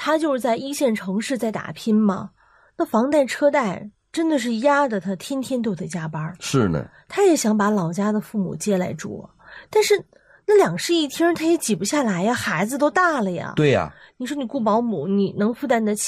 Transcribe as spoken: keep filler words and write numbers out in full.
他就是在一线城市在打拼嘛，那房贷车贷真的是压得他天天都得加班。 是呢， 他也想把老家的父母接来住，但是那两室一厅他也挤不下来呀，孩子都大了呀。 对呀， 你说你雇保姆，你能负担得起